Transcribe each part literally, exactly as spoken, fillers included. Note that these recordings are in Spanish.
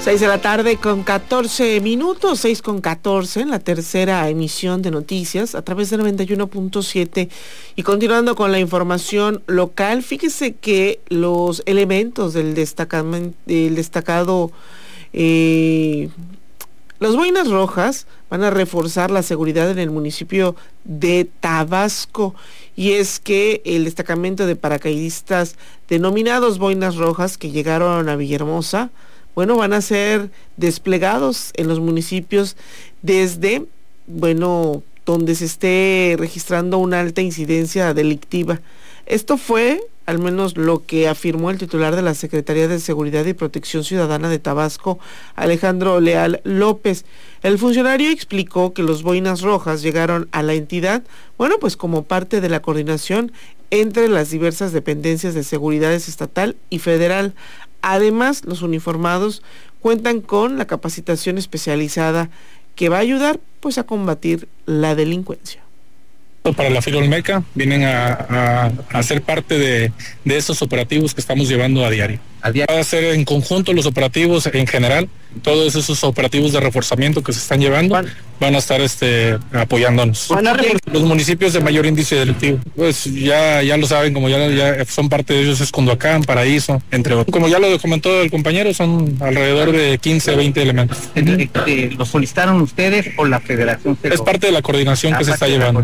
Seis de la tarde con catorce minutos, seis con catorce en la tercera emisión de noticias a través de noventa y uno punto siete. Y continuando con la información local, fíjese que los elementos del, destacamento, del destacado, eh, los Boinas Rojas, van a reforzar la seguridad en el municipio de Tabasco. Y es que el destacamento de paracaidistas denominados Boinas Rojas que llegaron a Villahermosa, bueno, van a ser desplegados en los municipios desde, bueno, donde se esté registrando una alta incidencia delictiva. Esto fue, al menos, lo que afirmó el titular de la Secretaría de Seguridad y Protección Ciudadana de Tabasco, Alejandro Leal López. El funcionario explicó que los Boinas Rojas llegaron a la entidad, bueno, pues como parte de la coordinación entre las diversas dependencias de seguridad estatal y federal. Además, los uniformados cuentan con la capacitación especializada que va a ayudar pues a combatir la delincuencia. Para la FIRA Olmeca vienen a, a, a ser parte de, de esos operativos que estamos llevando a diario. a diario. Va a ser en conjunto los operativos en general, todos esos operativos de reforzamiento que se están llevando van, van a estar este, apoyándonos. Van a los municipios de mayor índice delictivo, pues ya, ya lo saben, como ya, ya son parte de ellos, es Cunduacán, Paraíso, entre otros. Como ya lo comentó el compañero, son alrededor de quince, veinte elementos. ¿Los solicitaron ustedes o la Federación? Es parte de la coordinación que se está llevando.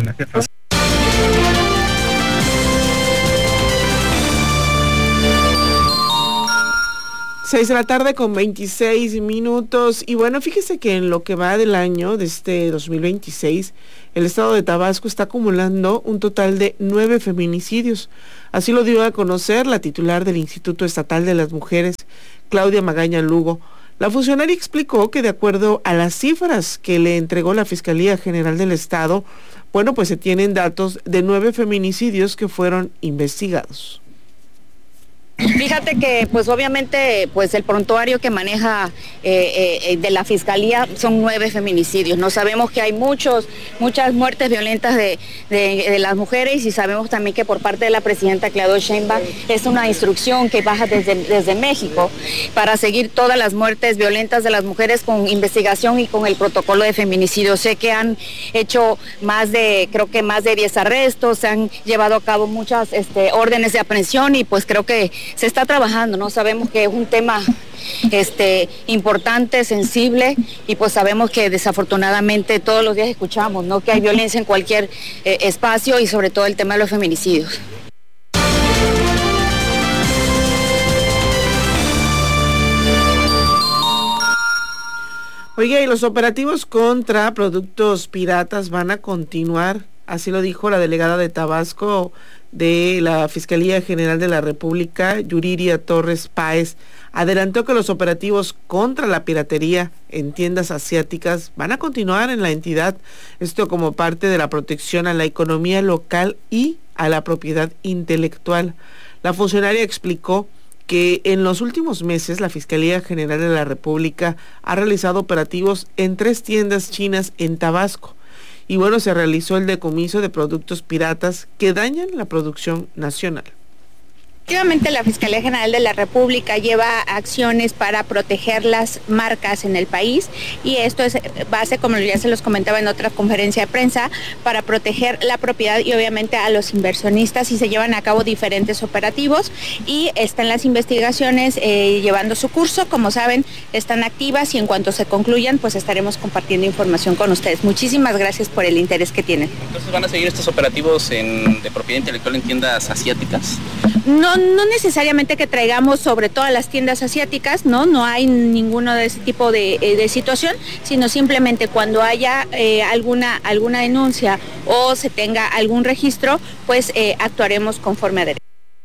Seis de la tarde con veintiséis minutos. Y bueno, fíjese que en lo que va del año de este dos mil veintiséis, el estado de Tabasco está acumulando un total de nueve feminicidios. Así lo dio a conocer la titular del Instituto Estatal de las Mujeres, Claudia Magaña Lugo. La funcionaria explicó que de acuerdo a las cifras que le entregó la Fiscalía General del Estado, bueno, pues se tienen datos de nueve feminicidios que fueron investigados. Fíjate que pues obviamente pues el prontuario que maneja eh, eh, de la Fiscalía son nueve feminicidios. No sabemos que hay muchos, muchas muertes violentas de, de, de las mujeres y sabemos también que por parte de la presidenta Claudia Sheinbaum es una instrucción que baja desde, desde México para seguir todas las muertes violentas de las mujeres con investigación y con el protocolo de feminicidio. Sé que han hecho más de, creo que más de diez arrestos, se han llevado a cabo muchas este, órdenes de aprehensión y pues creo que se está trabajando, ¿no? Sabemos que es un tema este, importante, sensible, y pues sabemos que desafortunadamente todos los días escuchamos, ¿no?, que hay violencia en cualquier eh, espacio y sobre todo el tema de los feminicidios. Oiga, y los operativos contra productos piratas van a continuar, así lo dijo la delegada de Tabasco de la Fiscalía General de la República, Yuriria Torres Páez. Adelantó que los operativos contra la piratería en tiendas asiáticas van a continuar en la entidad, esto como parte de la protección a la economía local y a la propiedad intelectual. La funcionaria explicó que en los últimos meses la Fiscalía General de la República ha realizado operativos en tres tiendas chinas en Tabasco. Y bueno, se realizó el decomiso de productos piratas que dañan la producción nacional. Efectivamente, la Fiscalía General de la República lleva acciones para proteger las marcas en el país y esto es base, como ya se los comentaba en otra conferencia de prensa, para proteger la propiedad y obviamente a los inversionistas, y se llevan a cabo diferentes operativos y están las investigaciones eh, llevando su curso. Como saben, están activas y en cuanto se concluyan, pues estaremos compartiendo información con ustedes. Muchísimas gracias por el interés que tienen. Entonces, ¿van a seguir estos operativos en, de propiedad intelectual en tiendas asiáticas? No, no necesariamente que traigamos sobre todas las tiendas asiáticas, no, no hay ninguno de ese tipo de, de situación, sino simplemente cuando haya eh, alguna, alguna denuncia o se tenga algún registro, pues eh, actuaremos conforme a derecho.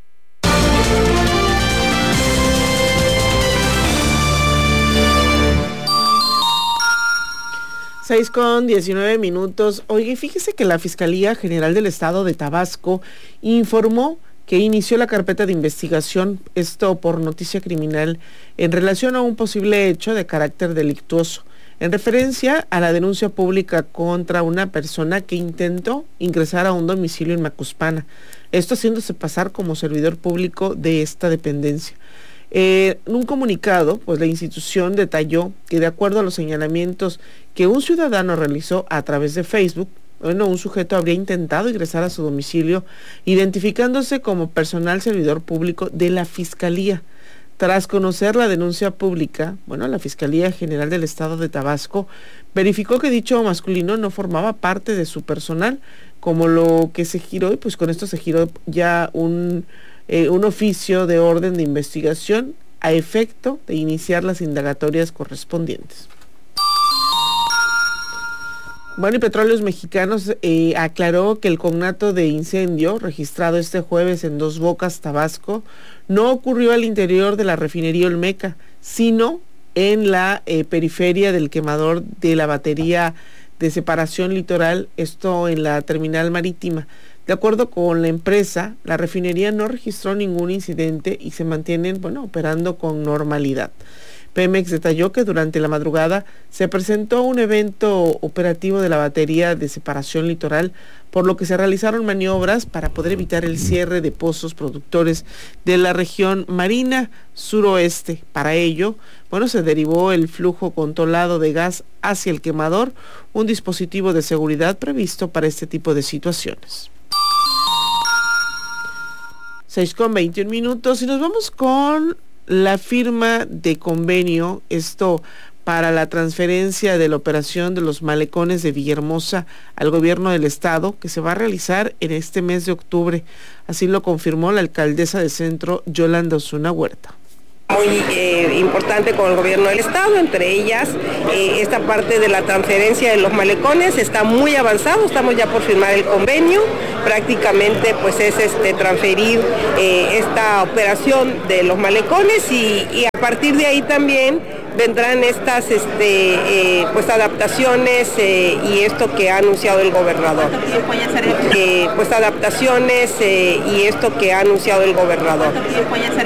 Seis con diecinueve minutos. Oye, fíjese que la Fiscalía General del Estado de Tabasco informó que inició la carpeta de investigación, esto por noticia criminal, en relación a un posible hecho de carácter delictuoso, en referencia a la denuncia pública contra una persona que intentó ingresar a un domicilio en Macuspana, esto haciéndose pasar como servidor público de esta dependencia. Eh, en un comunicado, pues la institución detalló que de acuerdo a los señalamientos que un ciudadano realizó a través de Facebook, bueno, un sujeto habría intentado ingresar a su domicilio identificándose como personal servidor público de la Fiscalía. Tras conocer la denuncia pública, bueno, la Fiscalía General del Estado de Tabasco verificó que dicho masculino no formaba parte de su personal, como lo que se giró, y pues con esto se giró ya un, eh, un oficio de orden de investigación a efecto de iniciar las indagatorias correspondientes. Bueno, y Petróleos Mexicanos eh, aclaró que el conato de incendio registrado este jueves en Dos Bocas, Tabasco, no ocurrió al interior de la refinería Olmeca, sino en la eh, periferia del quemador de la batería de separación litoral, esto en la terminal marítima. De acuerdo con la empresa, la refinería no registró ningún incidente y se mantienen, bueno, operando con normalidad. Pemex detalló que durante la madrugada se presentó un evento operativo de la batería de separación litoral, por lo que se realizaron maniobras para poder evitar el cierre de pozos productores de la región marina suroeste. Para ello, bueno, se derivó el flujo controlado de gas hacia el quemador, un dispositivo de seguridad previsto para este tipo de situaciones. seis con veintiún minutos y nos vamos con la firma de convenio, esto para la transferencia de la operación de los malecones de Villahermosa al gobierno del estado, que se va a realizar en este mes de octubre. Así lo confirmó la alcaldesa de Centro, Yolanda Osuna Huerta. Muy eh, importante con el gobierno del estado, entre ellas eh, esta parte de la transferencia de los malecones está muy avanzado, estamos ya por firmar el convenio, prácticamente pues es este transferir eh, esta operación de los malecones y, y a partir de ahí también vendrán estas este, eh, pues adaptaciones eh, y esto que ha anunciado el gobernador. Eh, pues adaptaciones eh, y esto que ha anunciado el gobernador.